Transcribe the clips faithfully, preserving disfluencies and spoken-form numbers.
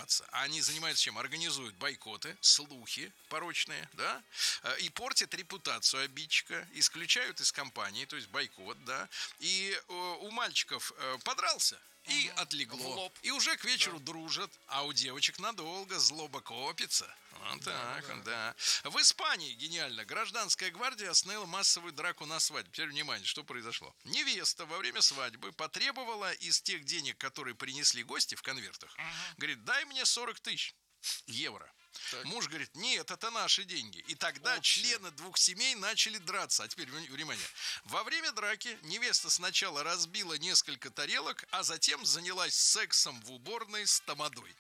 драться. А они занимаются чем? Организуют бойкоты, слухи порочные, да, и портят репутацию обидчика, исключают из компании, то есть бойкот, да. И у мальчиков подрался. И угу. отлегло. И уже к вечеру да. дружат. А у девочек надолго злоба копится. Вот да, так, да. да. В Испании, гениально, гражданская гвардия остановила массовую драку на свадьбе. Теперь внимание, что произошло. Невеста во время свадьбы потребовала из тех денег, которые принесли гости в конвертах, угу. говорит, дай мне сорок тысяч евро. Так. Муж говорит, нет, это наши деньги. И тогда Общие. члены двух семей начали драться. А теперь, внимание. Во время драки невеста сначала разбила несколько тарелок, а затем занялась сексом в уборной с тамадой.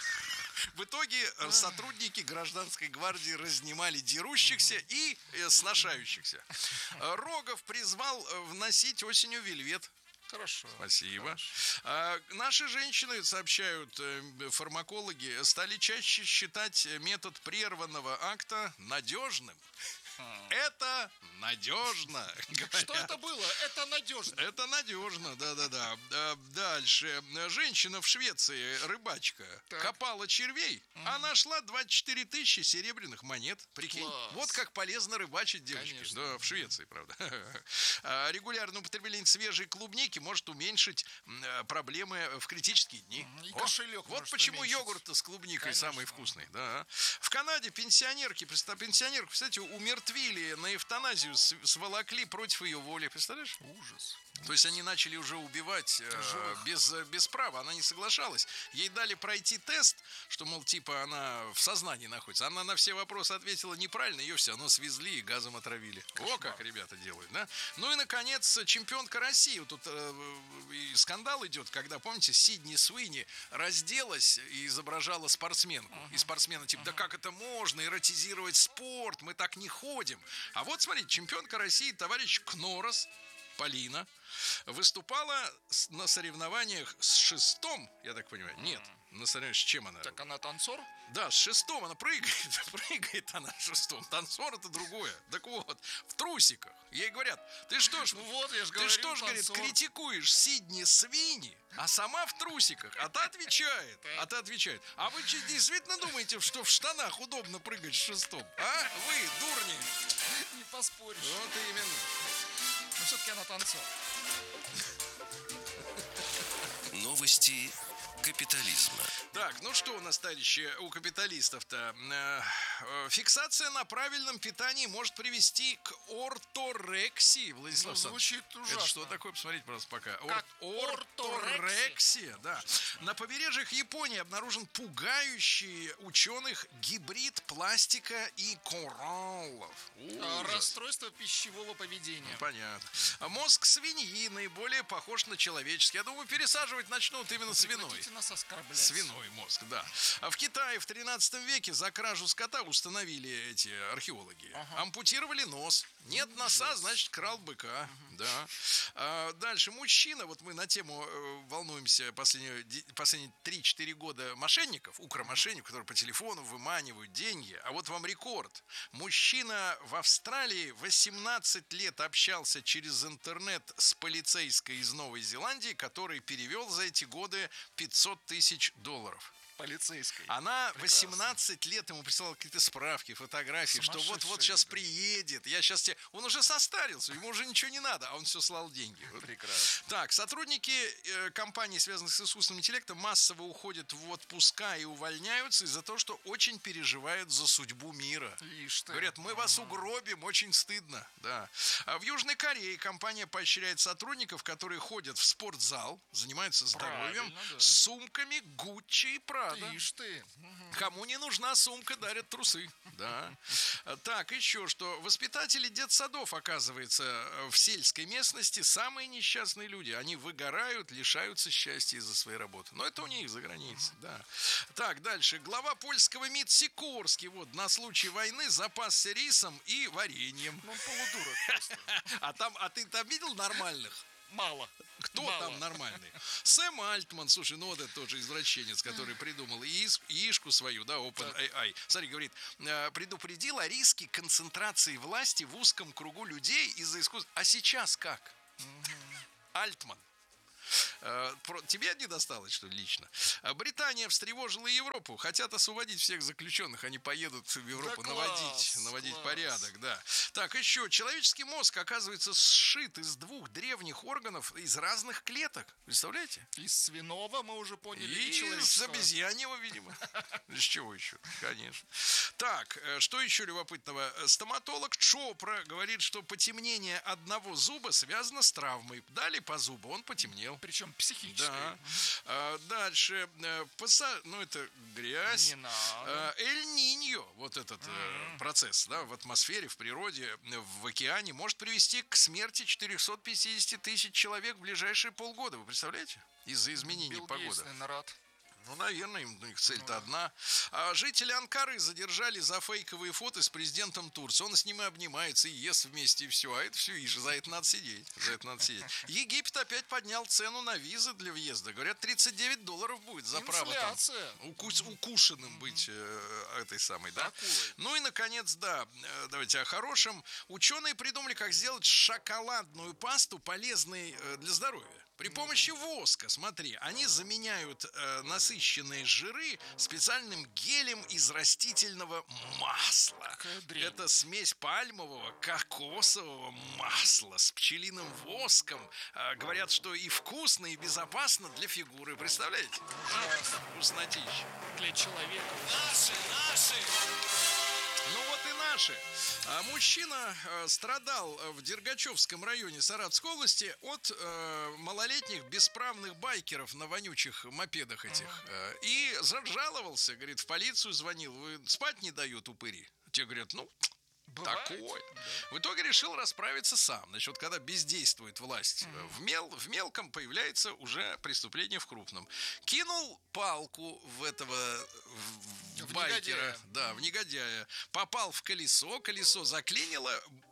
В итоге сотрудники гражданской гвардии разнимали дерущихся и сношающихся. Рогов призвал вносить осенью вельвет. Хорошо. Спасибо. Хорошо. А, наши женщины, сообщают э, фармакологи, стали чаще считать метод прерванного акта надежным. А. Это надежно. Что это было? Это надежно. Это надежно, да-да-да. А, дальше. Женщина в Швеции, рыбачка, так. копала червей, угу. а нашла двадцать четыре тысячи серебряных монет. Прикинь, Класс. Вот как полезно рыбачить, девочки. Конечно. Да, в Швеции, правда. А, регулярное употребление свежей клубники может уменьшить проблемы в критические дни. И О, кошелек вот почему уменьшить. Йогурт с клубникой Конечно. самый вкусный. Да. В Канаде пенсионерки, пенсионерку, кстати, умер Твили на эвтаназию сволокли против ее воли. Представляешь? Ужас. То есть они начали уже убивать э, без, без права. Она не соглашалась. Ей дали пройти тест, что, мол, типа она в сознании находится. Она на все вопросы ответила неправильно. Ее все равно свезли и газом отравили. Кошмар. О, как ребята делают, да? Ну и, наконец, чемпионка России. Вот тут э, и скандал идет, когда, помните, Сидни Суини разделась и изображала спортсменку. Uh-huh. И спортсмена типа, uh-huh. да как это можно эротизировать спорт? Мы так не ходим. А вот, смотрите, чемпионка России, товарищ Кнорос, Полина, выступала на соревнованиях с шестом, я так понимаю. Нет, на соревнованиях с чем она? Так она танцор? Да, с шестом она прыгает, прыгает она с шестом. Танцор это другое. Так вот, в трусиках. Ей говорят, ты что ж, ну вот, я ж ты говорю, что ж, говорит, критикуешь Сидни Свини, а сама в трусиках. А та отвечает, а та отвечает, а вы действительно думаете, что в штанах удобно прыгать с шестом? А? Вы, дурни. Не поспоришь. Вот именно. Но все-таки она танцор. Новости капитализма. Так, ну что у нас, товарищи, у капиталистов-то? Э, фиксация на правильном питании может привести к орторексии, Владислав ну, звучит ужасно. Это что такое? Посмотрите, просто пока. Как Ор- орторексия, да. На побережьях Японии обнаружен пугающий ученых гибрид пластика и кораллов. Ужас. Расстройство пищевого поведения. Понятно. Мозг свиньи наиболее похож на человеческий. Я думаю, пересаживать начнут именно ну, свиной. Нас оскорблять. Свиной мозг, да. А в Китае в тринадцатом веке за кражу скота установили эти археологи. Ага. Ампутировали нос. Нет носа, значит, крал быка. Угу. Да. А дальше мужчина, вот мы на тему э, волнуемся последние, последние три-четыре года мошенников, укромошенников, которые по телефону выманивают деньги. А вот вам рекорд. Мужчина в Австралии восемнадцать лет общался через интернет с полицейской из Новой Зеландии, который перевел за эти годы пятьсот тысяч долларов. Полицейской. Она восемнадцать лет ему присылала какие-то справки, фотографии, что вот-вот сейчас приедет. Я сейчас тебе... Он уже состарился, ему уже ничего не надо, а он все слал деньги. Прекрасно. Так, сотрудники э, компаний, связанных с искусственным интеллектом, массово уходят в отпуска и увольняются из-за того, что очень переживают за судьбу мира. Говорят, мы вас угробим, очень стыдно. Да. А в Южной Корее компания поощряет сотрудников, которые ходят в спортзал, занимаются здоровьем, да. с сумками Гуччи и Прада. Ишь ты. Кому не нужна сумка, дарят трусы. Да. Так, еще что. Воспитатели детсадов, оказывается, в сельской местности самые несчастные люди. Они выгорают, лишаются счастья из-за своей работы. Но это у них за границей. Да. Так, дальше. Глава польского МИД Сикорский вот, на случай войны запасся рисом и вареньем. Ну, полудурок просто. А, там, а ты там видел нормальных? Мало. Кто Мало. там нормальный? Сэм Альтман, слушай, ну вот это тоже извращенец, который придумал яишку свою, да, OpenAI. Смотри, говорит, предупредил о риске концентрации власти в узком кругу людей из-за искусства. А сейчас как? Альтман. Э, про- тебе не досталось, что ли, лично? А Британия встревожила Европу. Хотят освободить всех заключенных. Они поедут в Европу Да наводить, класс, наводить класс. порядок, да. Так, еще. Человеческий мозг, оказывается, сшит из двух древних органов из разных клеток. Представляете? Из свиного мы уже поняли. И, И с человеческого. обезьяньего, видимо. Из чего еще? Конечно. Так, э, что еще любопытного? Стоматолог Чопра говорит, что потемнение одного зуба связано с травмой. Дали по зубу, он потемнел. Причем психической. Да. А, дальше. э, поса- Ну, это грязь. Не надо. А, Эль-Ниньо, вот этот э, процесс, да, в атмосфере, в природе, э, в океане, может привести к смерти четыреста пятьдесят тысяч человек в ближайшие полгода. Вы представляете? Из-за изменений Билл погоды. Гейтс, наверное, рад. Ну, наверное, им, у них цель-то Ну да. одна. А жители Анкары задержали за фейковые фото с президентом Турции. Он с ними обнимается и ест вместе, и все. А это все, и за это надо сидеть. За это надо сидеть. Египет опять поднял цену на визы для въезда. Говорят, тридцать девять долларов будет за право там Инфляция. уку- укушенным быть э, этой самой, да? Акулой. Ну и, наконец, да, э, давайте о хорошем. Ученые придумали, как сделать шоколадную пасту полезной э, для здоровья. При помощи воска, смотри, они заменяют э, насыщенные жиры специальным гелем из растительного масла. Какая дрянь. Это смесь пальмового, кокосового масла с пчелиным воском. Э, говорят, что и вкусно, и безопасно для фигуры. Представляете? Ужасно. Вкуснотища. Для человека. Ну вот и наши. А мужчина э, страдал в Дергачевском районе Саратовской области от э, малолетних бесправных байкеров на вонючих мопедах этих. Э, и жаловался, говорит, в полицию звонил. Вы спать не дают упыри. Те говорят, ну, Бывает. такое. В итоге решил расправиться сам. Значит, вот когда бездействует власть в, мел, в мелком, появляется уже преступление в крупном. Кинул палку в этого в, в В байкера, негодяя. да, в негодяя. Попал в колесо, колесо заклинило,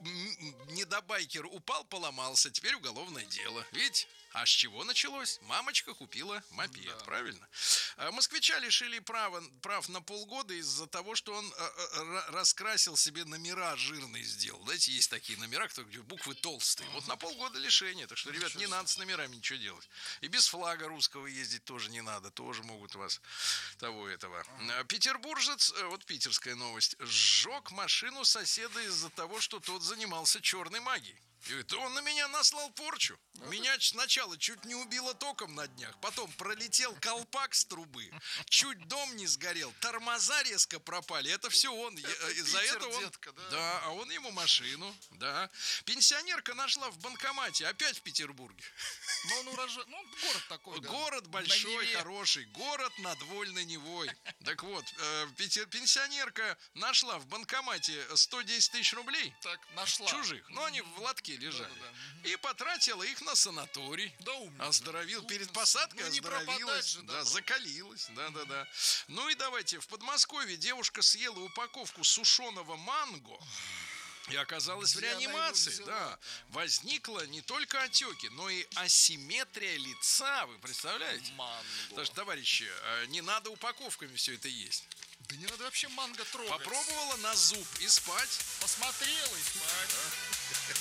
м- недобайкер упал, поломался. Теперь уголовное дело. Видите? А с чего началось? Мамочка купила мопед, Да. правильно? А москвича лишили права, прав на полгода из-за того, что он а, а, ра- раскрасил себе номера жирные сделал. Знаете, есть такие номера, кто, где буквы толстые. Вот на полгода лишения. Так что, ребят, не надо с номерами ничего делать. И без флага русского ездить тоже не надо. Тоже могут вас того этого. А, Петербуржец, э, вот питерская новость, сжег машину соседа из-за того, что тот занимался черной магией. И говорит, он на меня наслал порчу. Меня ч- сначала чуть не убило током на днях. Потом пролетел колпак с трубы. Чуть дом не сгорел. Тормоза резко пропали. Это все он. Я- Это Из-за Питер, этого он... детка, да. Да, а он ему машину. Да. Пенсионерка нашла в банкомате. Опять в Петербурге. Но он урожай... Ну, он город такой, да. Город На большой, Неве. хороший. Город над Вольной Невой. Так вот, э, пяти- пенсионерка нашла в банкомате сто десять тысяч рублей. Так, нашла. Чужих. Но они в лотке лежали. Да-да-да. И потратила их на санаторий. Да умница. Оздоровил. Перед Умница. посадкой Ну, не пропадать оздоровилась. же, Да, добро. закалилась. Да, да, да. Ну и давайте. В Подмосковье девушка съела упаковку сушеного манго. И оказалась в Где она его реанимации, взяла? да. Возникла не только отеки, но и асимметрия лица. Вы представляете? Манго. Так что, товарищи, э, не надо упаковками все это есть. Да не надо вообще манго трогать. Попробовала на зуб и спать. Посмотрела и спать.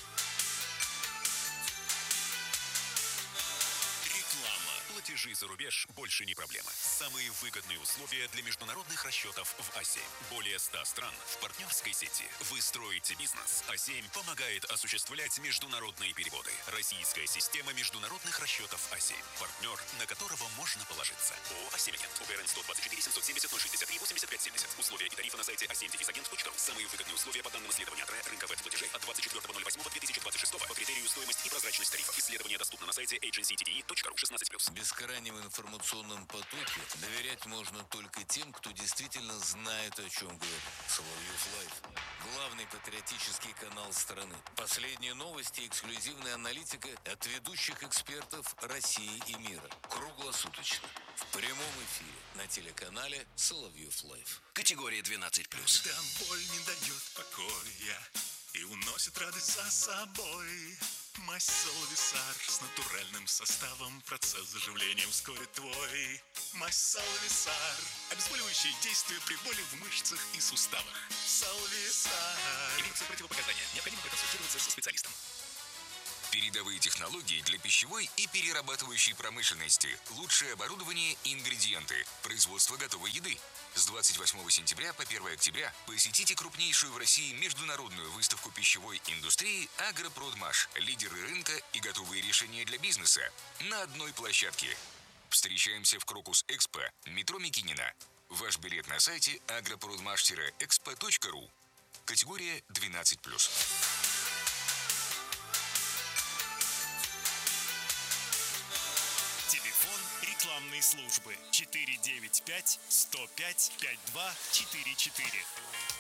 Реклама. Платежи за рубеж больше не проблема. Самые выгодные условия для международных расчетов в А семь. Более ста стран в партнерской сети. Вы строите бизнес. А семь помогает осуществлять международные переводы. Российская система международных расчетов А семь. Партнер, на которого можно положиться. ООО «А семь Агент». ОГРН сто двадцать четыре семьсот семьдесят ноль шестьдесят три восемьдесят пять семьдесят. Условия и тарифы на сайте а семь агент точка ру. Самые выгодные условия по данным исследования от РЭ рынка веб-платежей от двадцать четвёртого ноль восьмого две тысячи двадцать шестого по критерию стоимость и прозрачность тарифов. Исследование доступно на сайте эйдженси ти ди и точка ру шестнадцать плюс. В бескрайнем информационном потоке доверять можно только тем, кто действительно знает, о чем говорит. Соловьев Лайв. Главный патриотический канал страны. Последние новости и эксклюзивная аналитика от ведущих экспертов России и мира. Круглосуточно. В прямом эфире на телеканале Соловьев Лайв. Категория двенадцать плюс. Когда боль не дает покоя и уносит радость за собой. Мазь Солвисар с натуральным составом, процесс заживления ускорит твой. Мазь Солвисар, обезболивающее действие при боли в мышцах и суставах. Солвисар. Имеются противопоказания. Необходимо проконсультироваться со специалистом. Передовые технологии для пищевой и перерабатывающей промышленности. Лучшее оборудование и ингредиенты. Производство готовой еды. С двадцать восьмого сентября по первое октября посетите крупнейшую в России международную выставку пищевой индустрии «Агропродмаш». Лидеры рынка и готовые решения для бизнеса на одной площадке. Встречаемся в Крокус-Экспо, метро Микинина. Ваш билет на сайте агропродмаш экспо точка ру. Категория двенадцать плюс. Телефон рекламной службы четыре девять пять сто пять пять два четыре четыре.